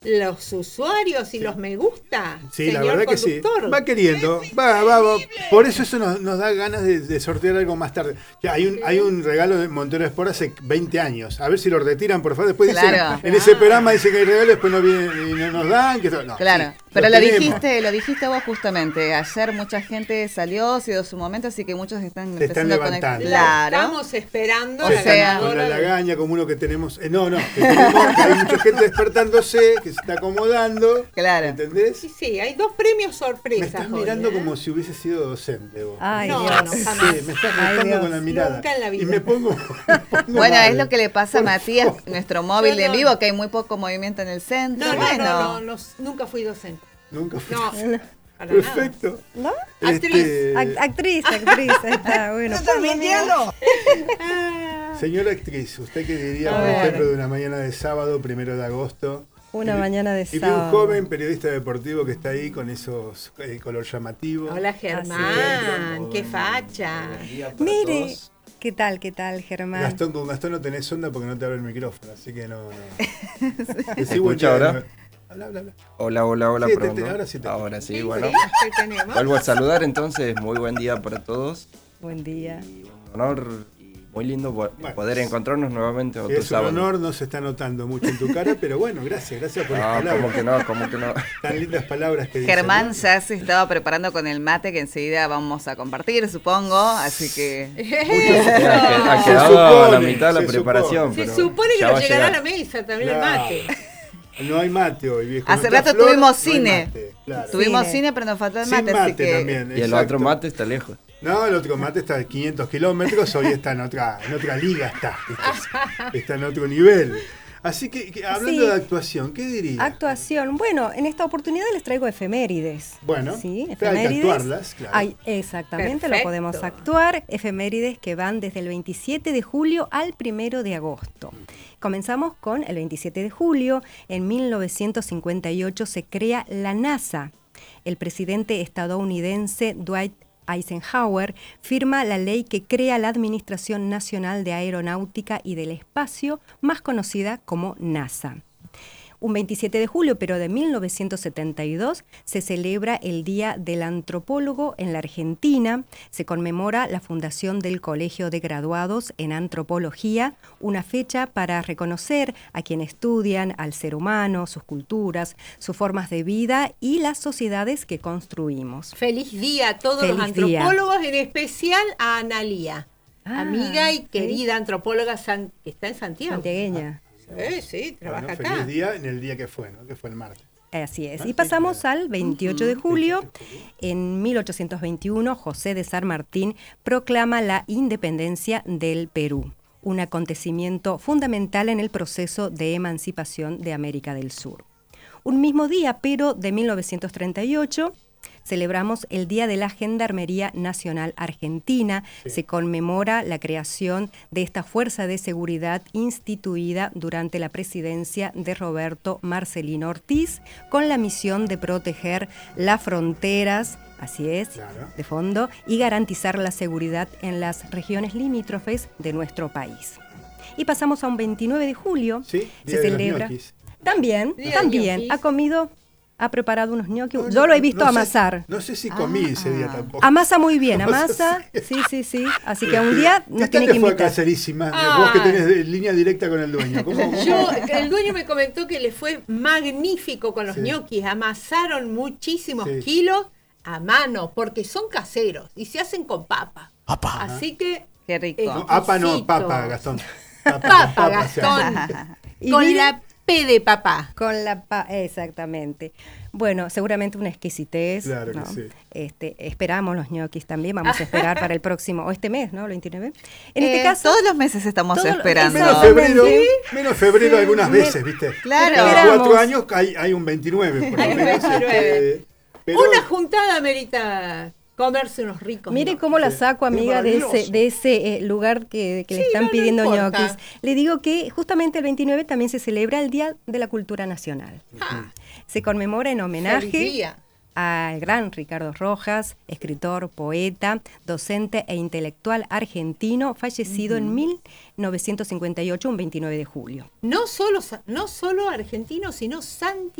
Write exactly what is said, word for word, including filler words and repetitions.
los usuarios y sí. los me gusta. Sí, la verdad conductor. que sí. Va queriendo, va, va, va. Por eso eso nos, nos da ganas de, de sortear algo más tarde. Ya hay un, hay un regalo de Montero Sport hace veinte años. A ver si lo retiran, por favor. Después claro. dicen, en ese programa dicen que hay regalo, después no vienen y no nos dan. Que no, claro. Sí, pero lo, lo dijiste, lo dijiste vos justamente. Ayer mucha gente salió, ha sido su momento, así que muchos están Se están levantando. Claro. Estamos esperando. O la sea, con la lagaña, como uno que tenemos. Eh, no, no, que, tenemos, que hay mucha gente despertándose, que se está acomodando. Claro. ¿Entendés? Sí, sí, hay dos premios sorpresas. Me estás hoy, mirando ¿eh? como si hubiese sido docente vos. Ay, no, Dios. no, jamás. Sí, me estás mirando con la mirada. Nunca en la vida. Y me pongo. Me pongo bueno, mal. Es lo que le pasa a Matías, favor. nuestro móvil no, de no. vivo, que hay muy poco movimiento en el centro. No, no, bueno. no, no, no, nunca fui docente. Nunca fui. No. Para Perfecto. ¿No? Actriz. Este... Act- actriz, actriz. Está bueno. ¿No estás mintiendo? Señora actriz, ¿usted qué diría, por bueno. ejemplo, de una mañana de sábado, primero de agosto? Una y, mañana de y sábado. vi un joven periodista deportivo que está ahí con esos eh, color llamativo. Hola Germán, qué facha. Mire, Todos. ¿qué tal, qué tal, Germán? Gastón, con Gastón no tenés onda porque no te abre el micrófono, así que no. no. ¿Se escucha ahora? Habla, habla, habla. Hola, hola, hola, Sí, te- pronto. te- ahora sí te- Ahora sí, Sí, bueno. sí, ¿qué tenemos? Vuelvo a saludar entonces, muy buen día para todos. Buen día. Y un honor y muy lindo po- Bueno. poder encontrarnos nuevamente otro Es un sábado. honor, no se está notando mucho en tu cara, pero bueno, gracias, gracias por las No, palabras. como que no, como que no. Tan lindas palabras que dicen, Germán ¿no? ya se estaba preparando con el mate que enseguida vamos a compartir, supongo, así que... Ha, ha Se quedado supone, a la mitad de la se preparación. Se pero supone que ya no va a llegará a llegar. la mesa también Claro. el mate. No hay mate hoy, viejo. Hace No está rato Flor, tuvimos no hay cine. mate, claro. Tuvimos Cine. cine, pero nos faltó el Sin mate, mate así que... también. Y el exacto. otro mate está lejos. No, el otro mate está a quinientos kilómetros, hoy está en otra, en otra liga, está, está, está en otro nivel. Así que, que hablando Sí. de actuación, ¿qué diría? Actuación. Bueno, en esta oportunidad les traigo efemérides. Bueno, sí, hay que efemérides. actuarlas, claro. Ay, exactamente, Perfecto. lo podemos actuar. Efemérides que van desde el veintisiete de julio al primero de agosto. Comenzamos con el veintisiete de julio. En mil novecientos cincuenta y ocho se crea la NASA. El presidente estadounidense Dwight Eisenhower firma la ley que crea la Administración Nacional de Aeronáutica y del Espacio, más conocida como NASA. Un veintisiete de julio, pero de mil novecientos setenta y dos, se celebra el Día del Antropólogo en la Argentina. Se conmemora la fundación del Colegio de Graduados en Antropología, una fecha para reconocer a quienes estudian al ser humano, sus culturas, sus formas de vida y las sociedades que construimos. Feliz día a todos Feliz los día. antropólogos, en especial a Analía, Ah, amiga y sí. querida antropóloga san- que está en Santiago. Santiagueña. Sí, sí, trabaja Bueno, acá. feliz día en el día que fue, ¿no? Que fue el martes. Así es. Ah, Y sí, pasamos claro. al veintiocho de julio. En mil ochocientos veintiuno, José de San Martín proclama la independencia del Perú, un acontecimiento fundamental en el proceso de emancipación de América del Sur. Un mismo día, pero de mil novecientos treinta y ocho, celebramos el Día de la Gendarmería Nacional Argentina. Sí. Se conmemora la creación de esta fuerza de seguridad instituida durante la presidencia de Roberto Marcelino Ortiz, con la misión de proteger las fronteras, así es, Claro. de fondo, y garantizar la seguridad en las regiones limítrofes de nuestro país. Y pasamos a un veintinueve de julio, Sí, se Día de los celebra. ñoquis. También, Día de también, ñoquis. ha comido, ha preparado unos ñoquis. No, Yo no, lo he visto no sé- amasar. No sé si comí ese día Ah. tampoco. Amasa muy bien, No sé amasa, si- sí, sí, sí. Así que un día ¿Qué nos tal tiene le que fue a invitar. Cacerísima? Ah. Vos que tenés de- línea directa con el dueño. ¿Cómo, cómo? Yo, el dueño me comentó que le fue magnífico con los Sí. ñoquis, amasaron muchísimos Sí. kilos a mano, porque son caseros y se hacen con papa. Apa. Así que Qué rico. Eh, No, apa no, exquisito. papa, Gastón. Papa, Papa, papa, se hace. Gastón, Y con mire- la P de papá. Con la pa exactamente. Bueno, seguramente una exquisitez. Claro que ¿no? sí. Este, esperamos los ñoquis también, vamos a esperar para el próximo, o este mes, ¿no? El veintinueve. En Eh, este caso, todos los meses estamos todos los- esperando. Menos Exactamente. febrero, Sí. menos febrero Sí. algunas Me- veces, ¿viste? Claro. Cada Esperamos. cuatro años hay, hay un veintinueve. Por lo Hay un menos, veintinueve. este, pero- Una juntada merita comerse unos ricos. mire ñoquis. cómo la Sí. saco, Es amiga, de ese, maravilloso. de ese eh, lugar que, que le Sí, están no, no pidiendo importa. ñoquis. Le digo que justamente el veintinueve también se celebra el Día de la Cultura Nacional. Ah, Se conmemora en feliz homenaje. día. al gran Ricardo Rojas, escritor, poeta, docente e intelectual argentino, fallecido uh-huh. en mil novecientos cincuenta y ocho, un veintinueve de julio. No solo, no solo argentino, sino santiagueño.